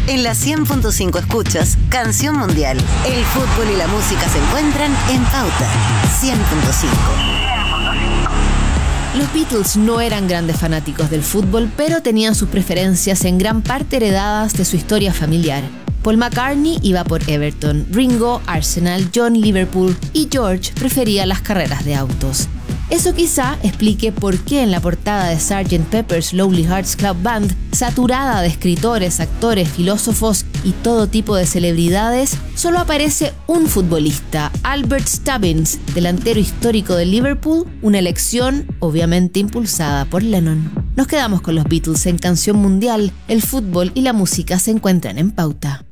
En la 100.5 escuchas Canción Mundial. El fútbol y la música se encuentran en Pauta 100.5. Los Beatles no eran grandes fanáticos del fútbol, pero tenían sus preferencias en gran parte heredadas de su historia familiar. Paul McCartney iba por Everton, Ringo, Arsenal, John, Liverpool y George prefería las carreras de autos. Eso quizá explique por qué en la portada de Sgt. Pepper's Lonely Hearts Club Band, saturada de escritores, actores, filósofos y todo tipo de celebridades, solo aparece un futbolista, Albert Stubbins, delantero histórico de Liverpool, una elección obviamente impulsada por Lennon. Nos quedamos con los Beatles en Canción Mundial. El fútbol y la música se encuentran en Pauta.